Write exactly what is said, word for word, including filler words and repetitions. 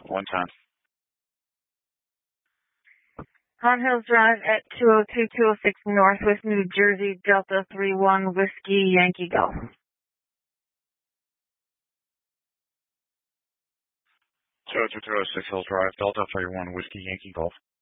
One time. Hot Hills Drive at two oh two two oh six Northwest New Jersey, Delta three one Whiskey Yankee Golf. two oh two two oh six Hills Drive, Delta three one Whiskey Yankee Golf.